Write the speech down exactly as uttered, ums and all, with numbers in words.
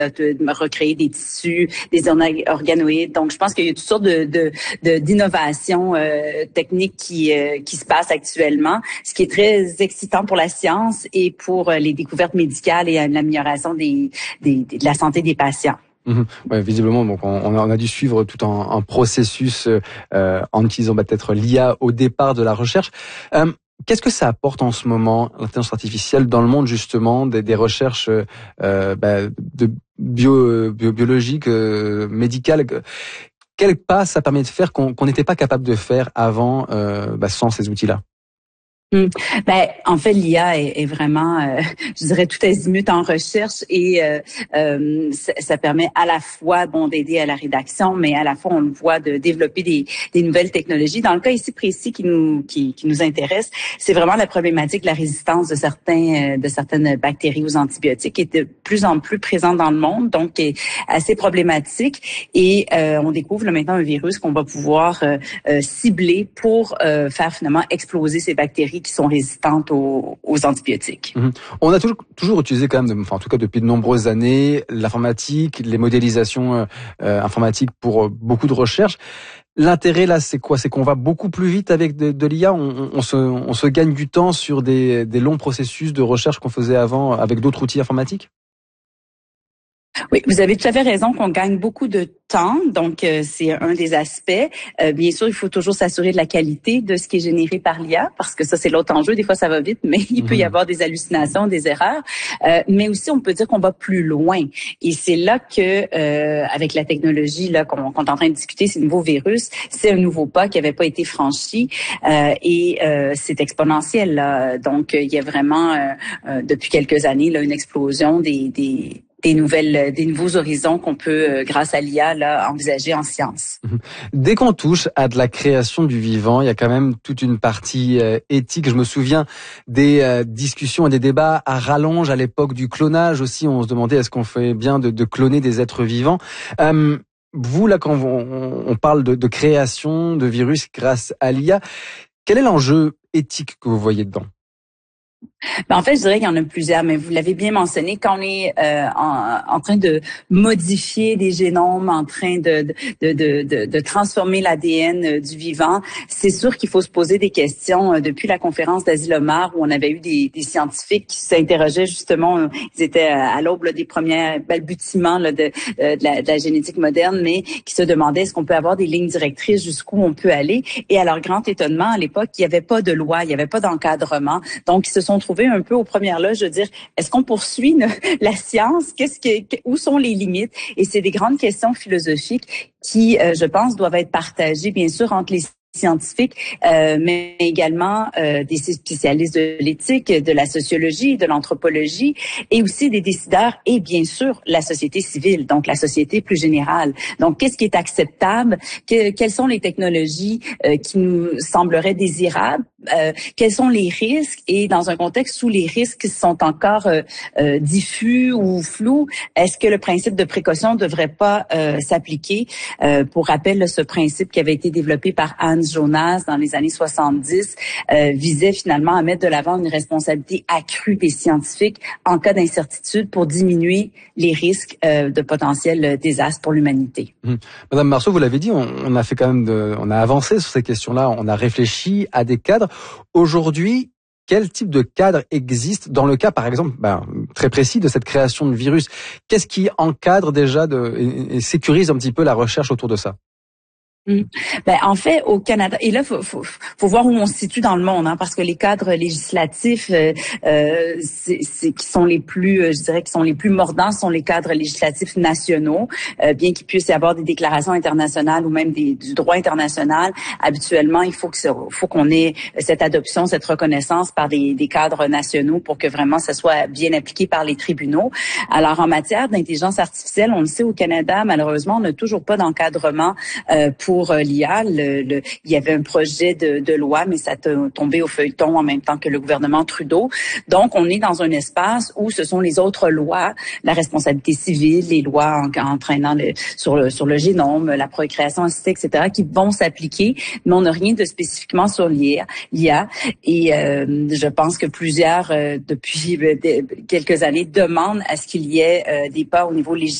de recréer des tissus, des organoïdes. Donc, je pense qu'il y a toutes sortes de, de, de d'innovations euh, techniques qui euh, qui se passent actuellement, ce qui est très excitant pour la science et pour les découvertes médicales et l'amélioration des, des, de la santé des patients. Mmh. Ouais, visiblement, donc on, on a dû suivre tout un, un processus euh, en utilisant bah, peut-être l'I A au départ de la recherche. Euh, Qu'est-ce que ça apporte en ce moment, l'intelligence artificielle, dans le monde justement des, des recherches euh, bah, de bio, bio, biologiques, euh, médicales? Quel pas ça permet de faire qu'on qu'on n'était pas capable de faire avant euh, bah, sans ces outils-là? Hum. Ben, en fait, l'I A est, est vraiment, euh, je dirais, tout azimut en recherche et euh, euh, ça, ça permet à la fois, bon, d'aider à la rédaction, mais à la fois, on le voit, de développer des, des nouvelles technologies. Dans le cas ici précis qui nous qui, qui nous intéresse, c'est vraiment la problématique de la résistance de certains de certaines bactéries aux antibiotiques qui est de plus en plus présente dans le monde, donc qui est assez problématique. Et euh, on découvre là, maintenant un virus qu'on va pouvoir euh, euh, cibler pour euh, faire finalement exploser ces bactéries qui sont résistantes aux, aux antibiotiques. Mmh. On a toujours, toujours utilisé quand même, enfin en tout cas depuis de nombreuses années, l'informatique, les modélisations euh, informatiques pour beaucoup de recherches. L'intérêt là, c'est quoi? C'est qu'on va beaucoup plus vite avec de, de l'I A. On, on, se, on se gagne du temps sur des, des longs processus de recherche qu'on faisait avant avec d'autres outils informatiques? Oui, vous avez tout à fait raison qu'on gagne beaucoup de temps, donc euh, c'est un des aspects. Euh, bien sûr, il faut toujours s'assurer de la qualité de ce qui est généré par l'I A, parce que ça, c'est l'autre enjeu. Des fois, ça va vite, mais il mmh. peut y avoir des hallucinations, des erreurs. Euh, mais aussi, on peut dire qu'on va plus loin. Et c'est là que, euh, avec la technologie là qu'on, qu'on est en train de discuter, ces nouveaux virus, c'est un nouveau pas qui n'avait pas été franchi euh, et euh, c'est exponentiel. Là. Donc, il y a vraiment, euh, euh, depuis quelques années, là, une explosion des... des des nouvelles, des nouveaux horizons qu'on peut, euh, grâce à l'I A, là, envisager en science. Dès qu'on touche à de la création du vivant, il y a quand même toute une partie euh, éthique. Je me souviens des euh, discussions et des débats à rallonge à l'époque du clonage aussi. On se demandait est-ce qu'on fait bien de, de cloner des êtres vivants. Euh, vous, là, quand on, on parle de, de création de virus grâce à l'I A, quel est l'enjeu éthique que vous voyez dedans? Ben, en fait, je dirais qu'il y en a plusieurs, mais vous l'avez bien mentionné, quand on est euh, en, en train de modifier des génomes, en train de, de, de, de, de transformer l'A D N du vivant, c'est sûr qu'il faut se poser des questions. Depuis la conférence d'Asilomar, où on avait eu des, des scientifiques qui s'interrogeaient justement, ils étaient à l'aube là, des premiers balbutiements là, de, de, la, de la génétique moderne, mais qui se demandaient est-ce qu'on peut avoir des lignes directrices, jusqu'où on peut aller. Et à leur grand étonnement, à l'époque, il n'y avait pas de loi, il n'y avait pas d'encadrement. Donc, ils se sont trouvés un peu aux premières loges de dire est-ce qu'on poursuit la science, qu'est-ce que, où sont les limites? Et c'est des grandes questions philosophiques qui, euh, je pense, doivent être partagées, bien sûr, entre les scientifiques, euh, mais également euh, des spécialistes de l'éthique, de la sociologie, de l'anthropologie, et aussi des décideurs et bien sûr la société civile, donc la société plus générale. Donc, qu'est-ce qui est acceptable? Que, quelles sont les technologies euh, qui nous sembleraient désirables? Euh, quels sont les risques? Et dans un contexte où les risques sont encore euh, euh, diffus ou flous, est-ce que le principe de précaution ne devrait pas euh, s'appliquer? Euh, pour rappel, ce principe qui avait été développé par Hans Jonas dans les années soixante-dix euh, visait finalement à mettre de l'avant une responsabilité accrue des scientifiques en cas d'incertitude pour diminuer les risques euh, de potentiels désastres pour l'humanité. Mmh. Madame Marceau, vous l'avez dit, on, on a fait quand même, de, on a avancé sur ces questions-là, on a réfléchi à des cadres. Aujourd'hui, quel type de cadre existe dans le cas, par exemple, ben, très précis de cette création de virus? Qu'est-ce qui encadre déjà de, et, et sécurise un petit peu la recherche autour de ça? Mmh. Ben, en fait, au Canada, et là, faut, faut, faut voir où on se situe dans le monde, hein, parce que les cadres législatifs, euh, euh, c'est, c'est, qui sont les plus, euh, je dirais, qui sont les plus mordants, sont les cadres législatifs nationaux, euh, bien qu'il puisse y avoir des déclarations internationales ou même des, du droit international. Habituellement, il faut que, faut qu'on ait cette adoption, cette reconnaissance par des, des cadres nationaux pour que vraiment ça soit bien appliqué par les tribunaux. Alors, en matière d'intelligence artificielle, on le sait au Canada, malheureusement, on n'a toujours pas d'encadrement euh, pour pour euh, l'I A, le, le, il y avait un projet de, de loi, mais ça a tombé au feuilleton en même temps que le gouvernement Trudeau. Donc, on est dans un espace où ce sont les autres lois, la responsabilité civile, les lois en, entraînant le, sur, le, sur le génome, la procréation assistée, et cetera, qui vont s'appliquer, mais on n'a rien de spécifiquement sur l'I A. Et euh, je pense que plusieurs, euh, depuis euh, quelques années, demandent à ce qu'il y ait euh, des pas au niveau législatif